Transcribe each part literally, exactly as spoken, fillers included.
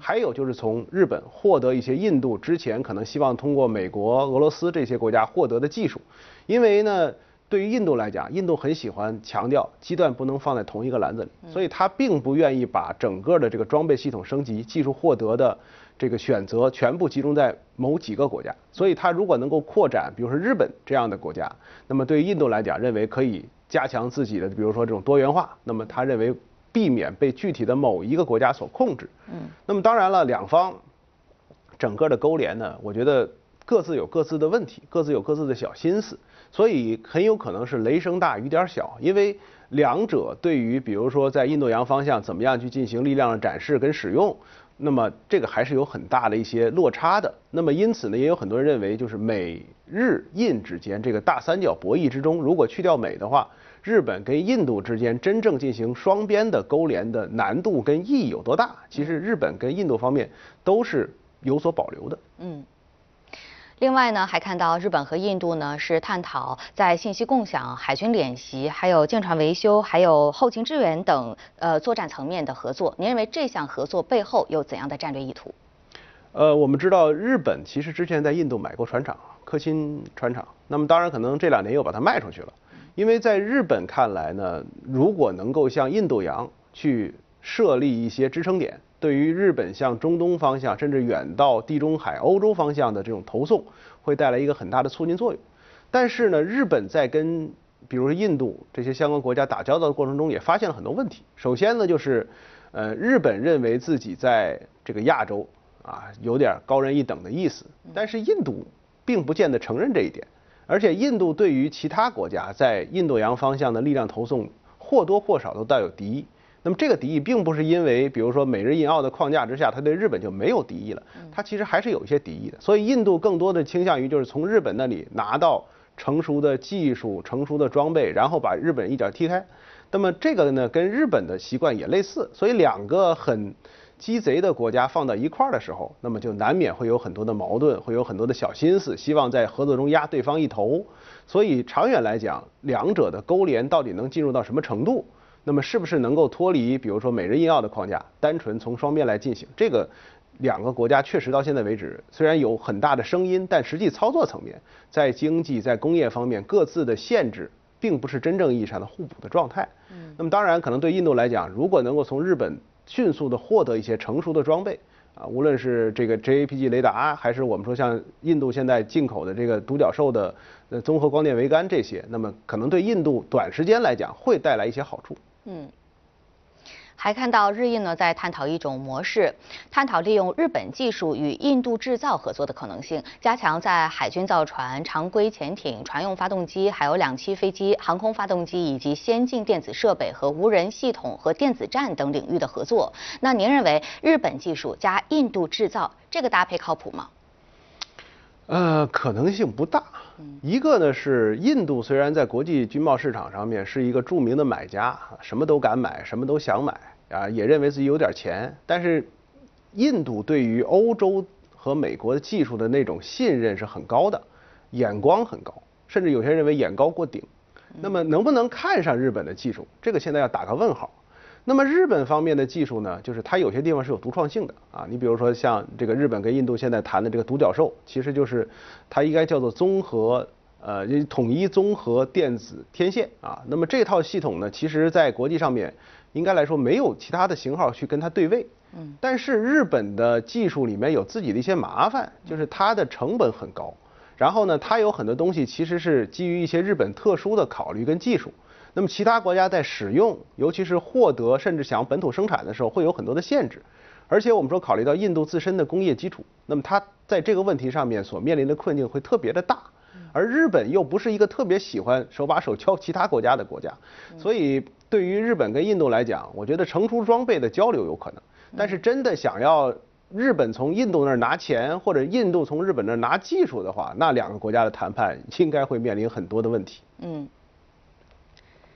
还有就是从日本获得一些印度之前可能希望通过美国、俄罗斯这些国家获得的技术，因为呢。对于印度来讲，印度很喜欢强调鸡蛋不能放在同一个篮子里，所以他并不愿意把整个的这个装备系统升级、技术获得的这个选择全部集中在某几个国家。所以他如果能够扩展，比如说日本这样的国家，那么对于印度来讲，认为可以加强自己的，比如说这种多元化，那么他认为避免被具体的某一个国家所控制。嗯，那么当然了，两方整个的勾连呢，我觉得各自有各自的问题，各自有各自的小心思。所以很有可能是雷声大雨点小，因为两者对于比如说在印度洋方向怎么样去进行力量的展示跟使用，那么这个还是有很大的一些落差的。那么因此呢，也有很多人认为，就是美日印之间这个大三角博弈之中，如果去掉美的话，日本跟印度之间真正进行双边的勾连的难度跟意义有多大？其实日本跟印度方面都是有所保留的。嗯。 另外呢，还看到日本和印度呢是探讨在信息共享、海军演习、还有舰船维修、还有后勤支援等呃作战层面的合作。您认为这项合作背后有怎样的战略意图？ 呃，我们知道日本其实之前在印度买过船厂，科钦船厂。那么当然可能这两年又把它卖出去了，因为在日本看来呢，如果能够向印度洋去设立一些支撑点。对于日本向中东方向，甚至远到地中海、欧洲方向的这种投送，会带来一个很大的促进作用。但是呢，日本在跟比如说印度这些相关国家打交道的过程中，也发现了很多问题。首先呢，就是呃，日本认为自己在这个亚洲啊有点高人一等的意思，但是印度并不见得承认这一点。而且印度对于其他国家在印度洋方向的力量投送，或多或少都带有敌意。那么这个敌意并不是因为，比如说美日印澳的框架之下，他对日本就没有敌意了，他其实还是有一些敌意的。所以印度更多的倾向于就是从日本那里拿到成熟的技术、成熟的装备，然后把日本一脚踢开。那么这个呢，跟日本的习惯也类似，所以两个很鸡贼的国家放到一块儿的时候，那么就难免会有很多的矛盾，会有很多的小心思，希望在合作中压对方一头。所以长远来讲，两者的勾连到底能进入到什么程度？那么是不是能够脱离，比如说美日印澳的框架，单纯从双边来进行？这个两个国家确实到现在为止，虽然有很大的声音，但实际操作层面，在经济、在工业方面各自的限制，并不是真正意义上的互补的状态。嗯，那么当然，可能对印度来讲，如果能够从日本迅速的获得一些成熟的装备，啊，无论是这个 J A P G 雷达，还是我们说像印度现在进口的这个独角兽的呃综合光电桅杆这些，那么可能对印度短时间来讲会带来一些好处。嗯， 还看到日印呢在探讨一种模式，探讨利用日本技术与印度制造合作的可能性，加强在海军造船、常规潜艇、船用发动机、还有两栖飞机、航空发动机以及先进电子设备和无人系统和电子战等领域的合作。那您认为日本技术加印度制造这个搭配靠谱吗？ 呃，可能性不大。一个呢是印度虽然在国际军贸市场上面是一个著名的买家，什么都敢买，什么都想买啊，也认为自己有点钱。但是印度对于欧洲和美国的技术的那种信任是很高的，眼光很高，甚至有些人认为眼高过顶。那么能不能看上日本的技术，这个现在要打个问号。那么日本方面的技术呢，就是它有些地方是有独创性的啊。你比如说像这个日本跟印度现在谈的这个独角兽，其实就是它应该叫做综合呃统一综合电子天线啊。那么这套系统呢，其实在国际上面应该来说没有其他的型号去跟它对位。嗯。但是日本的技术里面有自己的一些麻烦，就是它的成本很高，然后呢，它有很多东西其实是基于一些日本特殊的考虑跟技术。那么其他国家在使用，尤其是获得甚至想本土生产的时候，会有很多的限制。而且我们说考虑到印度自身的工业基础，那么它在这个问题上面所面临的困境会特别的大。而日本又不是一个特别喜欢手把手教其他国家的国家，所以对于日本跟印度来讲，我觉得成熟装备的交流有可能，但是真的想要日本从印度那儿拿钱，或者印度从日本那儿拿技术的话，那两个国家的谈判应该会面临很多的问题。嗯。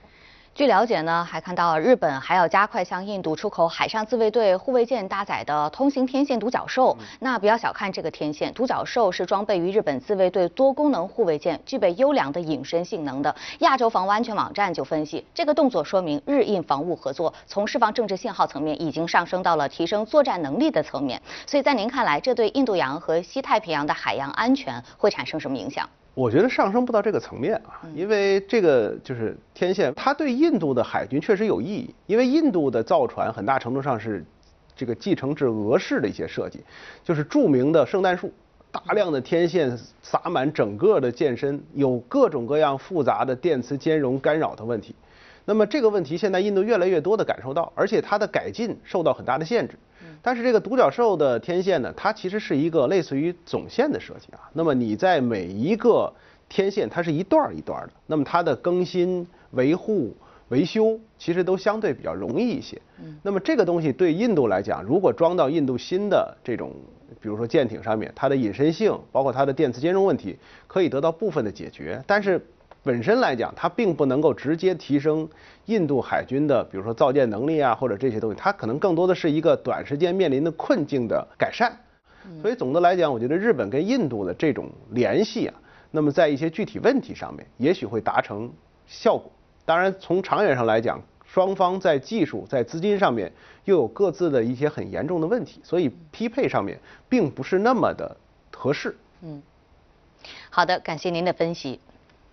据了解呢，还看到日本还要加快向印度出口海上自卫队护卫舰搭载的通行天线独角兽。嗯、那不要小看这个天线，独角兽是装备于日本自卫队多功能护卫舰，具备优良的隐身性能的。亚洲防务安全网站就分析，这个动作说明日印防务合作从释放政治信号层面已经上升到了提升作战能力的层面。所以在您看来，这对印度洋和西太平洋的海洋安全会产生什么影响？ 我觉得上升不到这个层面啊，因为这个就是天线，它对印度的海军确实有意义，因为印度的造船很大程度上是这个继承至俄式的一些设计，就是著名的圣诞树，大量的天线撒满整个的舰身，有各种各样复杂的电磁兼容干扰的问题。那么这个问题现在印度越来越多的感受到，而且它的改进受到很大的限制。但是这个独角兽的天线呢，它其实是一个类似于总线的设计啊。那么你在每一个天线，它是一段一段的，那么它的更新、维护、维修其实都相对比较容易一些。那么这个东西对印度来讲，如果装到印度新的这种，比如说舰艇上面，它的隐身性，包括它的电磁兼容问题，可以得到部分的解决。但是本身来讲，它并不能够直接提升印度海军的，比如说造舰能力啊，或者这些东西，它可能更多的是一个短时间面临的困境的改善。所以总的来讲，我觉得日本跟印度的这种联系啊，那么在一些具体问题上面，也许会达成效果。当然，从长远上来讲，双方在技术、在资金上面又有各自的一些很严重的问题，所以匹配上面并不是那么的合适。 嗯，好的，感谢您的分析。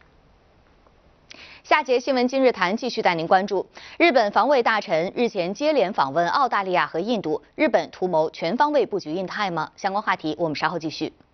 下节新闻今日谈继续带您关注，日本防卫大臣日前接连访问澳大利亚和印度，日本图谋全方位布局印太吗？相关话题我们稍后继续。